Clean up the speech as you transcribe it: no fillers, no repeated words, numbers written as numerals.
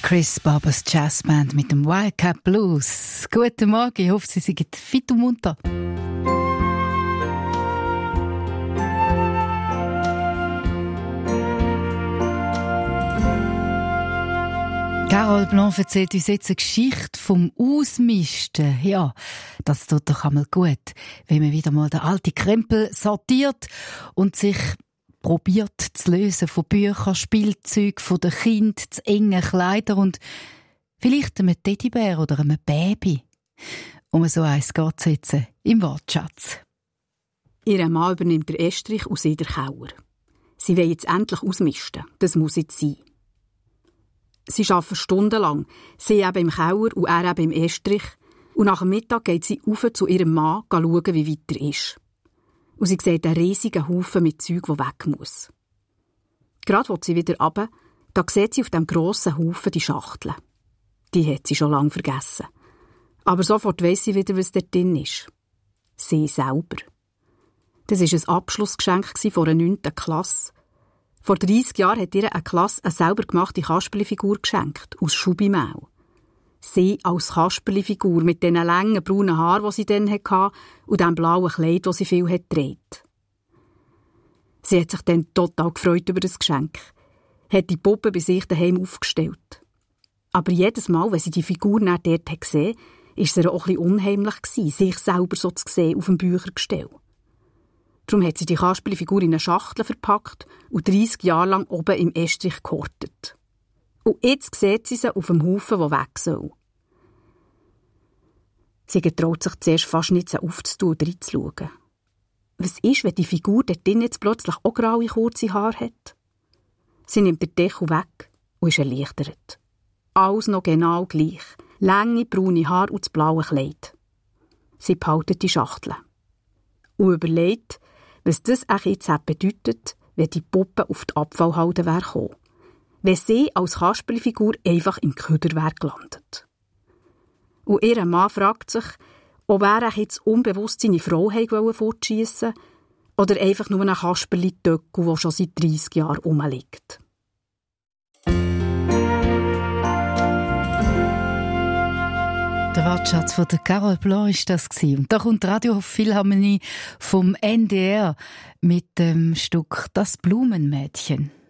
Chris Barbers Jazzband mit dem Wildcat Blues. Guten Morgen, ich hoffe, Sie sind fit und munter. Carole Blanc erzählt uns jetzt eine Geschichte vom Ausmisten. Ja, das tut doch einmal gut, wenn man wieder mal den alten Krempel sortiert und sich probiert zu lösen von Büchern, Spielzeug, von den Kindern, zu engen Kleidern und vielleicht einem Teddybär oder einem Baby. Um so eins geht es jetzt im Wortschatz. Ihr Mann übernimmt den Estrich und sie den Keller. Sie wollen jetzt endlich ausmisten. Das muss jetzt sein. Sie arbeiten stundenlang. Sie eben im Keller und er eben im Estrich. Und nach dem Mittag geht sie rauf zu ihrem Mann, schauen, wie weit er ist. Und sie sieht einen riesigen Haufen mit Zeug, der weg muss. Gerade will sie wieder runter, da sieht sie auf dem grossen Haufen die Schachtel. Die hat sie schon lange vergessen. Aber sofort weiss sie wieder, was dort drin ist. Sie selber. Das war ein Abschlussgeschenk von einer 9. Klasse. Vor 30 Jahren hat ihr eine Klasse eine selber gemachte Kasperlifigur geschenkt, aus Schubimehl. Sie als Kasperlifigur mit diesen langen braunen Haaren, die sie dann hatte, und dem blauen Kleid, das sie viel getragen hat. Sie hat sich dann total gefreut über das Geschenk, hat die Puppe bei sich daheim aufgestellt. Aber jedes Mal, wenn sie die Figur dann dort gesehen hat, war es ihr auch ein bisschen unheimlich, sich selber so zu sehen auf dem Büchergestell. Darum hat sie die Kasperlifigur in eine Schachtel verpackt und 30 Jahre lang oben im Estrich gehortet. Und jetzt sieht sie auf dem Haufen, der weg soll. Sie getraut sich zuerst fast nicht, sie aufzutun und reinzuschauen. Was ist, wenn die Figur dort drin jetzt plötzlich auch graue, kurze Haare hat? Sie nimmt den Deckel weg und ist erleichtert. Alles noch genau gleich. Lange, braune Haare und das blaue Kleid. Sie behalten die Schachtel. Und überlegt, was das auch jetzt bedeutet, wenn die Puppe auf die Abfallhalde wäre gekommen. Wenn sie als Kasperlifigur einfach im Köder wäre gelandet. Und ihr Mann fragt sich, ob er jetzt unbewusst seine Frau fortschiessen wollte oder einfach nur ein Kasperli-Töckel, der schon seit 30 Jahren rumliegt. Der Wortschatz von der Carole Blanc war das. Und da kommt die Radiophilharmonie vom NDR mit dem Stück «Das Blumenmädchen».